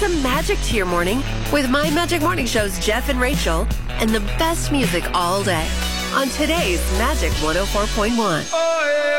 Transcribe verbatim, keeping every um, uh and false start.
some magic to your morning with My Magic Morning Show's Jeff and Rachel and the best music all day on today's Magic one oh four point one. Oh, yeah.